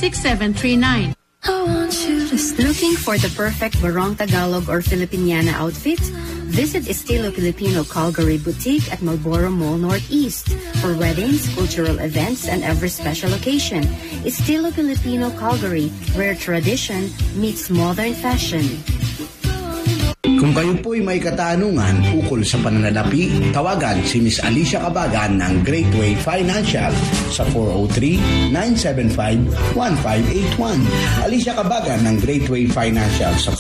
0917-888-6739. Looking for the perfect Barong Tagalog or Filipiniana outfit? Visit Estilo Filipino Calgary Boutique at Marlborough Mall Northeast for weddings, cultural events, and every special occasion. Estilo Filipino Calgary, where tradition meets modern fashion. Kung kayo po'y may katanungan ukol sa pananalapi, tawagan si Miss Alicia Cabagan ng Great Way Financial sa 403-975-1581. Alicia Cabagan ng Great Way Financial sa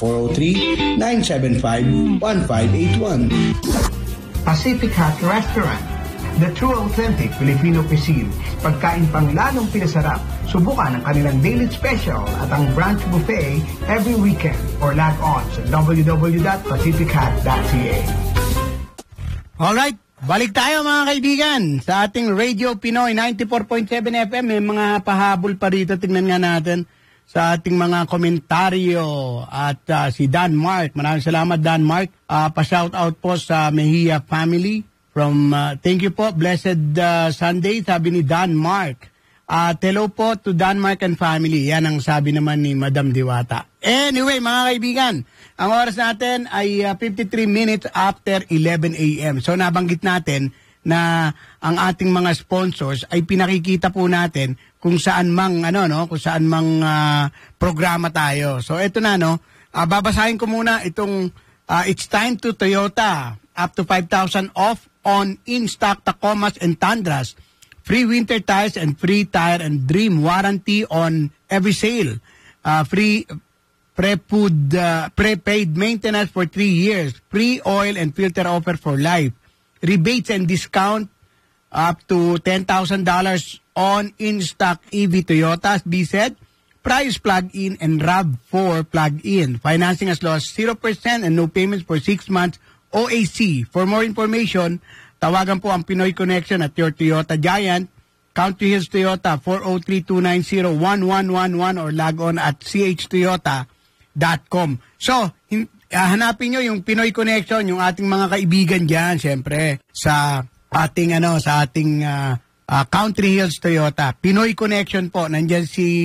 403-975-1581. Pacific Hut Restaurant, the true authentic Filipino cuisine. Pagkain pang lalong pinasarap. Subukan ang kanilang daily special at ang brunch buffet every weekend or log on sa www.pacifichut.ca. Alright, balik tayo mga kaibigan sa ating Radio Pinoy 94.7 FM. May mga pahabol pa rito. Tingnan nga natin sa ating mga komentaryo at si Dan Mark. Maraming salamat Dan Mark. Pa-shoutout po sa Mejia family from thank you po, blessed Sunday, sabi ni Dan Mark. Hello po to Denmark and family. Yan ang sabi naman ni Madam Diwata. Anyway, mga kaibigan, ang oras natin ay 53 minutes after 11 a.m. So nabanggit natin na ang ating mga sponsors ay pinakikita po natin kung saan mang kung saan mang programa tayo. So ito na babasahin ko muna itong it's time to Toyota, up to 5,000 off on in-stock Tacomas and Tundras. Free winter tires and free tire and dream warranty on every sale. Free prepaid maintenance for 3 years. Free oil and filter offer for life. Rebates and discount up to $10,000 on in-stock EV Toyotas, BZ, Prius plug-in and RAV4 plug-in. Financing as low as 0% and no payments for 6 months OAC. For more information, tawagan po ang Pinoy Connection at your Toyota Giant, Country Hills Toyota, 403-290-1111 or log on at chtoyota.com. So, hanapin nyo yung Pinoy Connection, yung ating mga kaibigan dyan, syempre, sa ating, Country Hills Toyota. Pinoy Connection po, nandyan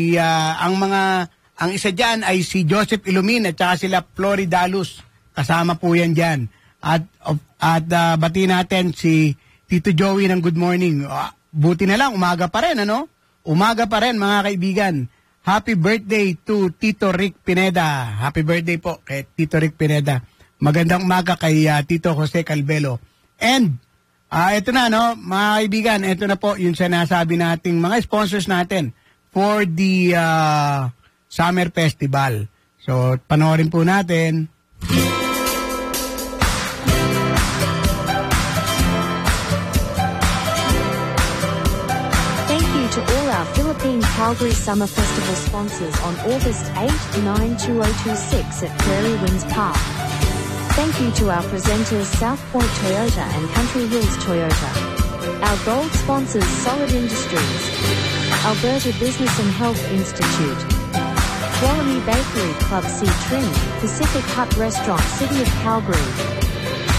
ang isa dyan ay si Joseph Ilumin at saka sila Floridalus. Kasama po yan dyan. At bati natin si Tito Joey ng good morning. Buti na lang, umaga pa rin, Umaga pa rin, mga kaibigan. Happy birthday to Tito Rick Pineda. Happy birthday po kay Tito Rick Pineda. Magandang umaga kay Tito Jose Calvelo. And, ito na, mga kaibigan, ito na po yung sinasabi nating mga sponsors natin for the Summer Festival. So, panoorin po natin. To all our Philippine Calgary Summer Festival sponsors on August 8, 9, 2026 at Prairie Winds Park. Thank you to our presenters South Point Toyota and Country Hills Toyota. Our gold sponsors Solid Industries, Alberta Business and Health Institute, Quality Bakery Club C Trim, Pacific Hut Restaurant City of Calgary,